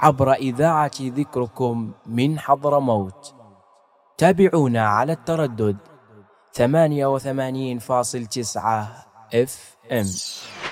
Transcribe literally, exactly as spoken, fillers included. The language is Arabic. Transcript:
عبر إذاعة ذكركم من حضرموت. تابعونا على التردد ثمانية وثمانين فاصل تسعة اف ام.